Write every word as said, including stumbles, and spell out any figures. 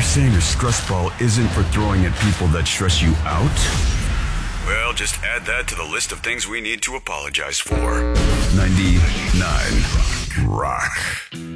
you're saying a stress ball isn't for throwing at people that stress you out? Well, just add that to the list of things we need to apologize for. ninety-nine Rock.